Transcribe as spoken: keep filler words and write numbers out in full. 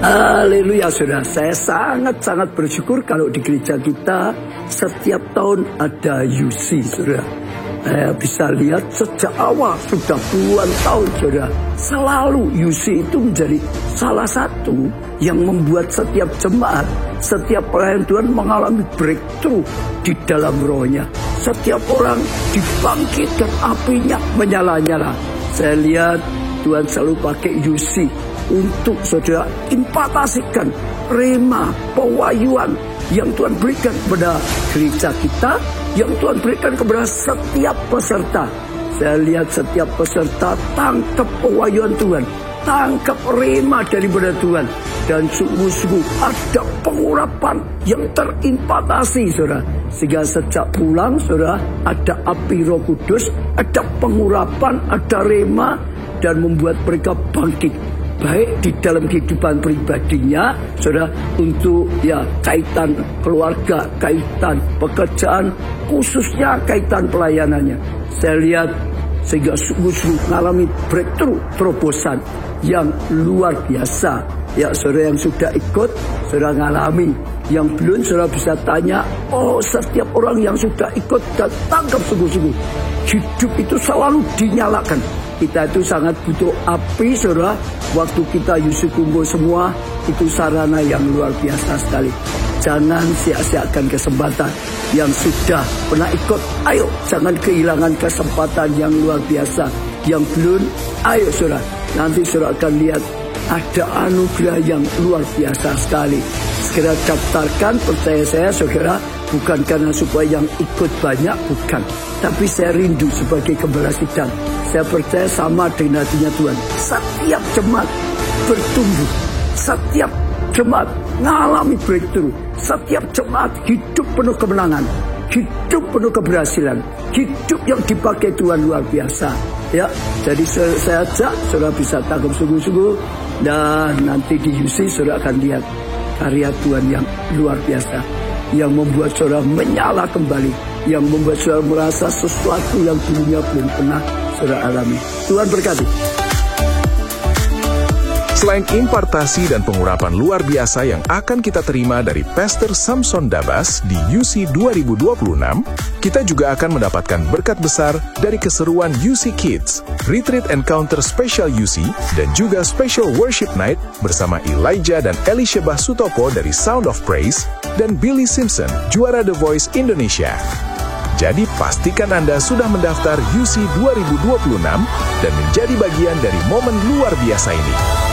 Haleluya saudara, saya sangat-sangat bersyukur kalau di gereja kita setiap tahun ada U C saudara. Saya bisa lihat sejak awal sudah puluhan tahun saudara, selalu U C itu menjadi salah satu yang membuat setiap jemaat, setiap pelayan Tuhan mengalami breakthrough di dalam rohnya. Setiap orang dibangkitkan, apinya menyala-nyala. Saya lihat Tuhan selalu pakai U C untuk saudara impartasikan rema, pewahyuan yang Tuhan berikan kepada gereja kita, yang Tuhan berikan kepada setiap peserta. Saya lihat setiap peserta tangkap pewahyuan Tuhan, tangkap rema daripada Tuhan, dan sungguh-sungguh ada pengurapan yang terimpartasi saudara. Sehingga sejak pulang saudara ada api Roh Kudus, ada pengurapan, ada rema, dan membuat mereka bangkit. Baik di dalam kehidupan pribadinya, saudara, untuk ya kaitan keluarga, kaitan pekerjaan, khususnya kaitan pelayanannya. Saya lihat sehingga sungguh-sungguh mengalami breakthrough, terobosan yang luar biasa. Ya saudara yang sudah ikut, saudara ngalami. Yang belum, saudara bisa tanya, oh setiap orang yang sudah ikut dan tangkap sungguh-sungguh, hidup itu selalu dinyalakan. Kita itu sangat butuh api saudara. Waktu kita Yusi kumpul semua, itu sarana yang luar biasa sekali. Jangan sia-siakan kesempatan. Yang sudah pernah ikut, ayo jangan kehilangan kesempatan yang luar biasa. Yang belum, ayo saudara, nanti saudara akan lihat ada anugerah yang luar biasa sekali. Segera daftarkan, percaya saya saudara, bukan karena supaya yang ikut banyak, bukan. Tapi saya rindu sebagai gembala sidang. Saya percaya sama dengan hatinya Tuhan. Setiap jemaat bertumbuh, setiap jemaat mengalami breakthrough, setiap jemaat hidup penuh kemenangan, hidup penuh keberhasilan, hidup yang dipakai Tuhan luar biasa. Ya, jadi saya, saya ajak saudara bisa tangkap sungguh-sungguh, dan nanti di U C saudara akan lihat karya Tuhan yang luar biasa, yang membuat saudara menyala kembali, yang membuat saudara merasa sesuatu yang dulunya belum pernah saudara alami. Tuhan berkati. Selain impartasi dan pengurapan luar biasa yang akan kita terima dari Pastor Samson Dabas di U C dua ribu dua puluh enam, kita juga akan mendapatkan berkat besar dari keseruan U C Kids, Retreat Encounter Special U C, dan juga Special Worship Night bersama Elijah dan Elisheba Sutopo dari Sound of Praise, dan Billy Simpson, juara The Voice Indonesia. Jadi pastikan Anda sudah mendaftar U C dua ribu dua puluh enam dan menjadi bagian dari momen luar biasa ini.